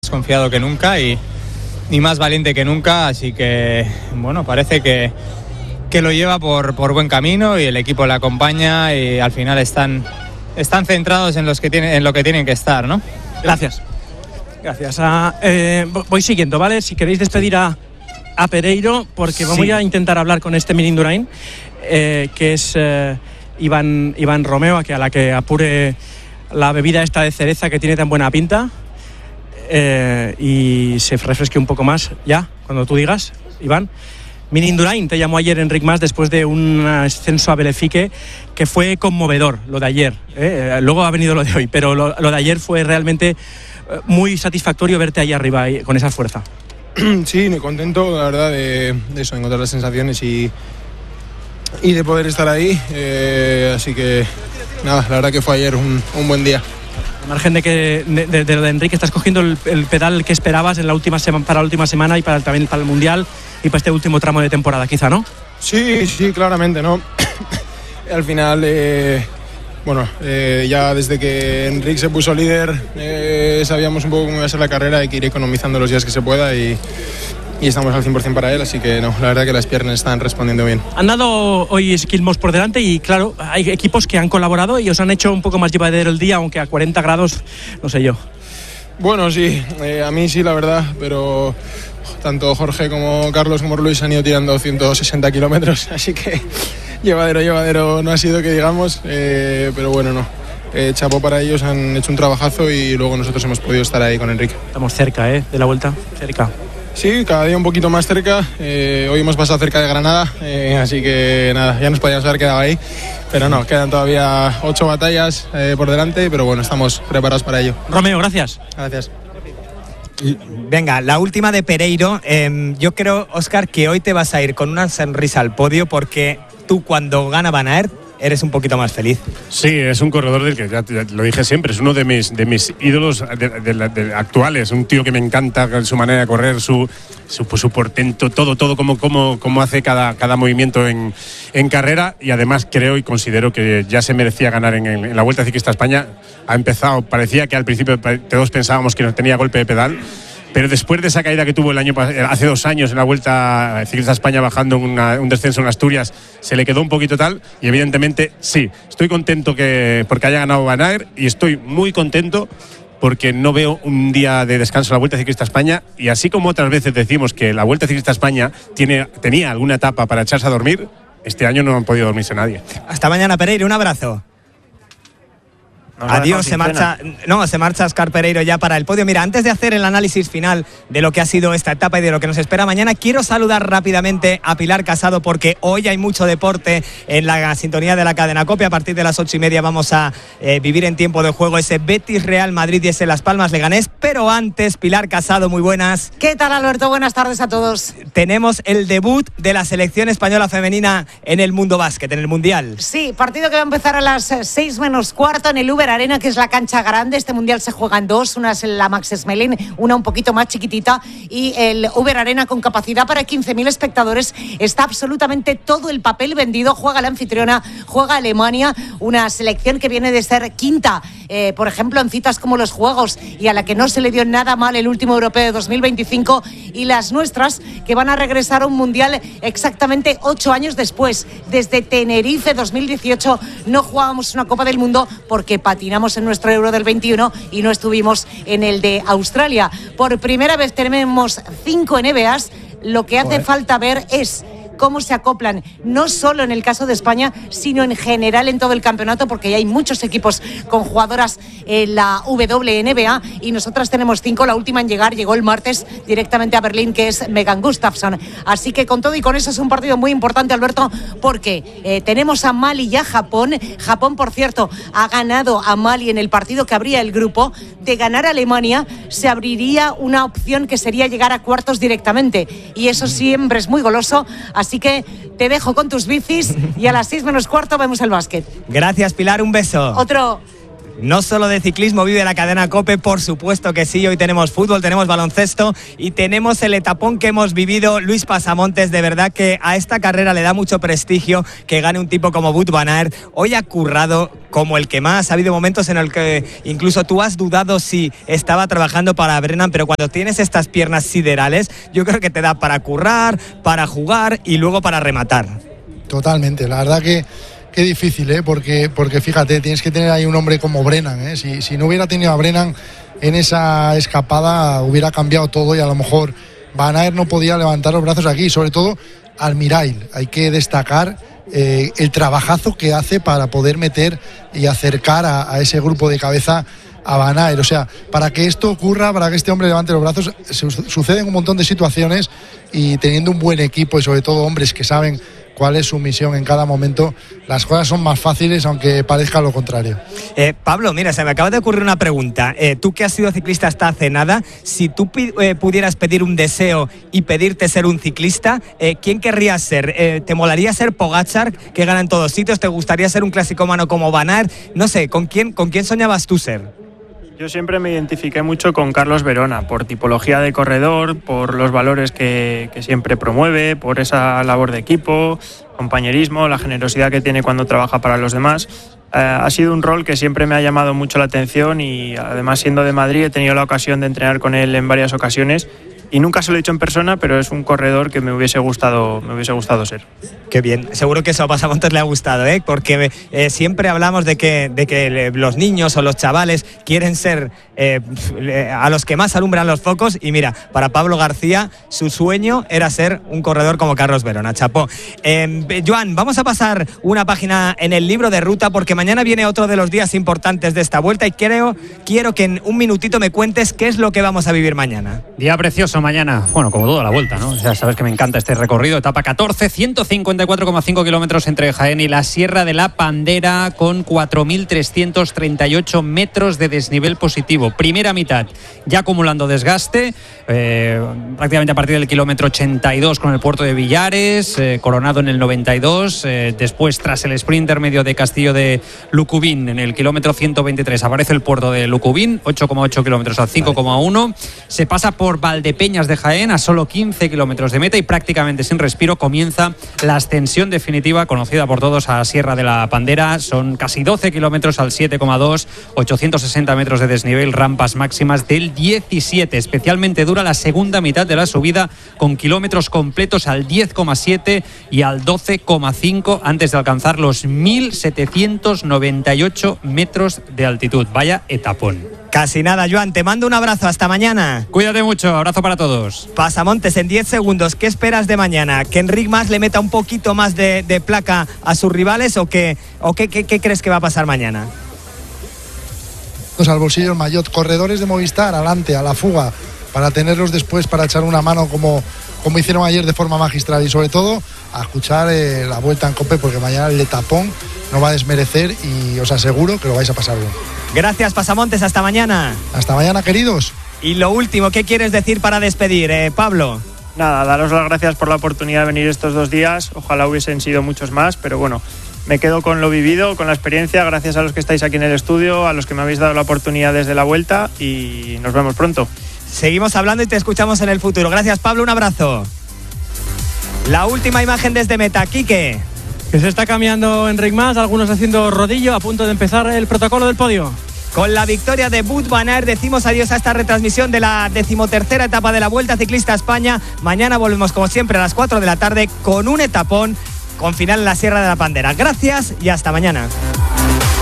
confiado que nunca y más valiente que nunca, así que bueno, parece que lo lleva por buen camino y el equipo le acompaña y al final están centrados en lo que tienen que estar, ¿no? Gracias. Voy siguiendo, ¿vale? Si queréis despedir a Pereiro, porque voy a intentar hablar con este Minindurain, que es Iván Romeo, a la que apure la bebida esta de cereza que tiene tan buena pinta y se refresque un poco más, ya, cuando tú digas, Iván. Minindurain te llamó ayer Enric Mas después de un ascenso a Belefique que fue conmovedor, lo de ayer. Luego ha venido lo de hoy, pero lo de ayer fue realmente muy satisfactorio verte ahí arriba con esa fuerza. Sí, muy contento, la verdad, de eso, de encontrar las sensaciones y de poder estar ahí. Así que, nada, la verdad que fue ayer un buen día. Al margen de lo de Enrique, estás cogiendo el pedal que esperabas para la última semana y también para el Mundial y para este último tramo de temporada, quizá, ¿no? Sí, claramente, ¿no? Al final, ya desde que Enric se puso líder, sabíamos un poco cómo iba a ser la carrera, hay que ir economizando los días que se pueda y estamos al 100% para él, así que no, la verdad que las piernas están respondiendo bien. Han dado hoy Skillmoss por delante y claro, hay equipos que han colaborado y os han hecho un poco más llevadero el día, aunque a 40 grados, no sé yo. Bueno, sí, a mí sí, la verdad, pero tanto Jorge como Carlos como Luis han ido tirando 160 kilómetros, así que llevadero no ha sido que digamos, pero bueno, no. Chapó para ellos, han hecho un trabajazo y luego nosotros hemos podido estar ahí con Enrique. Estamos cerca, de la vuelta, cerca. Sí, cada día un poquito más cerca. Hoy hemos pasado cerca de Granada, así que nada, ya nos podíamos haber quedado ahí. Pero no, quedan todavía 8 batallas por delante, pero bueno, estamos preparados para ello. Romeo, gracias. Gracias. Venga, la última de Pereiro. Yo creo, Óscar, que hoy te vas a ir con una sonrisa al podio porque tú cuando gana Van Aert eres un poquito más feliz. Sí, es un corredor del que ya lo dije siempre, es uno de mis ídolos actuales, un tío que me encanta su manera de correr, su portento, todo como hace cada movimiento en carrera, y además creo y considero que ya se merecía ganar en la Vuelta Ciclista a España. Ha empezado, parecía que al principio todos pensábamos que no tenía golpe de pedal, pero después de esa caída que tuvo hace 2 años en la Vuelta Ciclista a España bajando un descenso en Asturias, se le quedó un poquito tal, y evidentemente sí, estoy contento porque haya ganado Van Aert, y estoy muy contento porque no veo un día de descanso en la Vuelta Ciclista a España, y así como otras veces decimos que la Vuelta Ciclista a España tenía alguna etapa para echarse a dormir, este año no han podido dormirse nadie. Hasta mañana, Pereiro, un abrazo. Adiós, se marcha Óscar Pereiro ya para el podio. Mira, antes de hacer el análisis final de lo que ha sido esta etapa y de lo que nos espera mañana, quiero saludar rápidamente a Pilar Casado porque hoy hay mucho deporte en la sintonía de la cadena COPE. A partir de las 8:30 vamos a vivir en tiempo de juego ese Betis Real Madrid y ese Las Palmas Leganés. Pero antes, Pilar Casado, muy buenas. ¿Qué tal, Alberto? Buenas tardes a todos. Tenemos el debut de la selección española femenina en el mundo básquet, en el Mundial. Sí, partido que va a empezar a las 6:15 en el Uber Arena, que es la cancha grande. Este Mundial se juega en 2, una es la Max Smelling, una un poquito más chiquitita, y el Uber Arena con capacidad para 15.000 espectadores. Está absolutamente todo el papel vendido. Juega la anfitriona, juega Alemania, una selección que viene de ser quinta, por ejemplo, en citas como los Juegos, y a la que no se le dio nada mal el último europeo de 2025, y las nuestras, que van a regresar a un Mundial exactamente 8 años después. Desde Tenerife 2018 no jugábamos una Copa del Mundo porque patinamos en nuestro Euro del 21 y no estuvimos en el de Australia. Por primera vez tenemos 5 NBAs. Lo que hace falta ver es cómo se acoplan, no solo en el caso de España, sino en general en todo el campeonato, porque ya hay muchos equipos con jugadoras en la WNBA y nosotras tenemos 5, la última en llegar llegó el martes directamente a Berlín, que es Megan Gustafsson. Así que con todo y con eso es un partido muy importante, Alberto, porque tenemos a Mali y a Japón. Japón, por cierto, ha ganado a Mali en el partido que abría el grupo. De ganar a Alemania se abriría una opción que sería llegar a cuartos directamente, y eso siempre es muy goloso. Así que te dejo con tus bicis y a las 6:15 vemos el básquet. Gracias, Pilar, un beso. Otro. No solo de ciclismo vive la cadena COPE, por supuesto que sí. Hoy tenemos fútbol, tenemos baloncesto y tenemos el etapón que hemos vivido. Luis Pasamontes, de verdad que a esta carrera le da mucho prestigio que gane un tipo como Wout van Aert. Hoy ha currado como el que más. Ha habido momentos en el que incluso tú has dudado si estaba trabajando para Brennan, pero cuando tienes estas piernas siderales, yo creo que te da para currar, para jugar y luego para rematar. Totalmente, la verdad que qué difícil, porque fíjate, tienes que tener ahí un hombre como Brennan, si no hubiera tenido a Brennan en esa escapada hubiera cambiado todo y a lo mejor Van Aert no podía levantar los brazos aquí, sobre todo Almirail. Hay que destacar el trabajazo que hace para poder meter y acercar a ese grupo de cabeza a Van Aert. O sea, para que esto ocurra, para que este hombre levante los brazos, suceden un montón de situaciones y teniendo un buen equipo y sobre todo hombres que saben cuál es su misión en cada momento, las cosas son más fáciles aunque parezca lo contrario. Pablo, mira, se me acaba de ocurrir una pregunta. Tú que has sido ciclista hasta hace nada, si tú pudieras pedir un deseo y pedirte ser un ciclista, ¿quién querrías ser? ¿Te molaría ser Pogačar, que gana en todos sitios? ¿Te gustaría ser un clasicómano como Van Aert? No sé, ¿con quién soñabas tú ser? Yo siempre me identifiqué mucho con Carlos Verona, por tipología de corredor, por los valores que siempre promueve, por esa labor de equipo, compañerismo, la generosidad que tiene cuando trabaja para los demás. Ha sido un rol que siempre me ha llamado mucho la atención y además siendo de Madrid he tenido la ocasión de entrenar con él en varias ocasiones. Y nunca se lo he dicho en persona, pero es un corredor que me hubiese gustado ser. Qué bien, seguro que eso a Pasamontes le ha gustado, porque siempre hablamos de que los niños o los chavales quieren ser a los que más alumbran los focos y mira, para Pablo García su sueño era ser un corredor como Carlos Verona. Chapó. Joan, vamos a pasar una página en el libro de ruta porque mañana viene otro de los días importantes de esta vuelta y quiero que en un minutito me cuentes qué es lo que vamos a vivir mañana. Día precioso mañana, bueno, como toda la vuelta, ¿no? Ya sabes que me encanta este recorrido, etapa 14, 154,5 kilómetros entre Jaén y la Sierra de la Pandera con 4.338 metros de desnivel positivo. Primera mitad ya acumulando desgaste, prácticamente a partir del kilómetro 82 con el puerto de Villares, Coronado en el 92, después tras el sprint intermedio de Castillo de Lucubín en el kilómetro 123 aparece el puerto de Lucubín, 8,8 kilómetros al 5,1, se pasa por Valdepeñas de Jaén a solo 15 kilómetros de meta y prácticamente sin respiro comienza la ascensión definitiva conocida por todos a Sierra de la Pandera. Son casi 12 kilómetros al 7,2, 860 metros de desnivel, rampas máximas del 17. Especialmente dura la segunda mitad de la subida con kilómetros completos al 10,7 y al 12,5 antes de alcanzar los 1.798 metros de altitud. Vaya etapón. Casi nada, Joan, te mando un abrazo, hasta mañana. Cuídate mucho, abrazo para todos. Pasamontes, en 10 segundos, ¿qué esperas de mañana? ¿Que Enric Mas le meta un poquito más de placa a sus rivales o qué crees que va a pasar mañana? Al bolsillo el maillot, corredores de Movistar, adelante, a la fuga, para tenerlos después, para echar una mano como hicieron ayer de forma magistral y sobre todo a escuchar la vuelta en COPE porque mañana el etapón no va a desmerecer y os aseguro que lo vais a pasar bien. Gracias, Pasamontes, hasta mañana. Hasta mañana, queridos. Y lo último, ¿qué quieres decir para despedir, Pablo? Nada, daros las gracias por la oportunidad de venir estos 2 días, ojalá hubiesen sido muchos más, pero bueno, me quedo con lo vivido, con la experiencia, gracias a los que estáis aquí en el estudio, a los que me habéis dado la oportunidad desde la vuelta y nos vemos pronto. Seguimos hablando y te escuchamos en el futuro. Gracias, Pablo, un abrazo. La última imagen desde meta, Quique. Que se está cambiando Enric Mas, algunos haciendo rodillo, a punto de empezar el protocolo del podio. Con la victoria de Wout van Aert decimos adiós a esta retransmisión de la 13ª etapa de la Vuelta Ciclista a España. Mañana volvemos como siempre a las 4 de la tarde con un etapón con final en la Sierra de la Pandera. Gracias y hasta mañana.